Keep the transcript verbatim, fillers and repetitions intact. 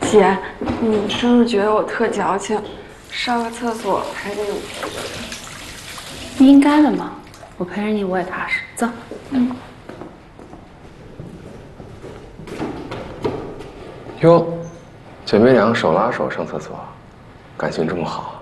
姐，你是不是觉得我特矫情？上个厕所还得不应该的嘛，我陪着你我也踏实。走，嗯。 哟，姐妹俩手拉手上厕所，感情这么好。